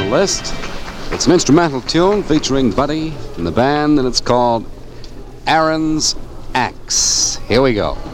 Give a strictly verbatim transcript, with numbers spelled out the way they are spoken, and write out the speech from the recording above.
list. It's an instrumental tune featuring Buddy and the band, and it's called Aaron's Axe. Here we go.